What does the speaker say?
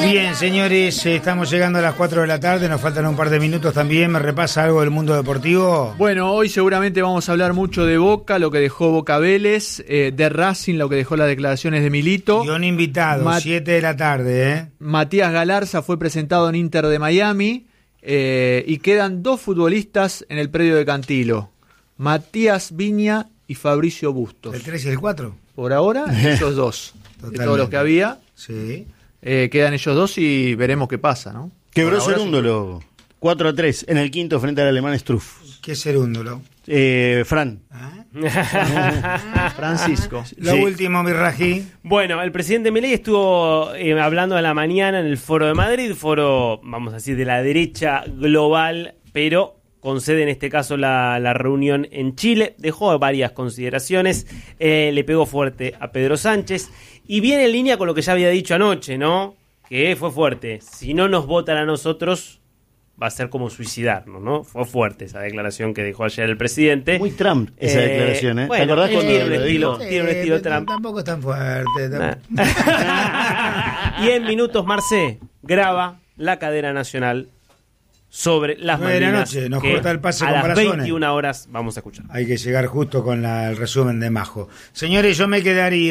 Bien, señores, estamos llegando a las 4 de la tarde, nos faltan un par de minutos también. ¿Me repasa algo del mundo deportivo? Bueno, hoy seguramente vamos a hablar mucho de Boca, lo que dejó Boca Vélez, de Racing, lo que dejó las declaraciones de Milito. Y un invitado, 7 de la tarde. Matías Galarza fue presentado en Inter de Miami, y quedan 2 futbolistas en el predio de Cantilo, Matías Viña y Fabricio Bustos. ¿El 3 y el 4? Por ahora, ellos 2. De todos los que había. Sí. Quedan ellos 2 y veremos qué pasa, ¿no? Quebró Cerúndolo, 4-3 en el quinto frente al alemán Struff. ¿Qué Cerúndolo? Fran. Francisco. Lo último, Birrají. Bueno, el presidente Milei estuvo hablando a la mañana en el Foro de Madrid, foro, vamos a decir, de la derecha global, pero con sede en este caso la reunión en Chile. Dejó varias consideraciones, le pegó fuerte a Pedro Sánchez y viene en línea con lo que ya había dicho anoche, ¿no? Que fue fuerte. Si no nos votan a nosotros, va a ser como suicidarnos, ¿no? Fue fuerte esa declaración que dejó ayer el presidente. Muy Trump esa declaración, ¿eh? Bueno, ¿te acordás cuando tiene un estilo Sí, Trump. Tampoco es tan fuerte. Y en minutos, Marcé graba la cadena nacional sobre las 9 de la Malvinas, noche, nos que corta el pase a con las Barazones. 21 horas vamos a escuchar. Hay que llegar justo con el resumen de Majo. Señores, yo me quedaría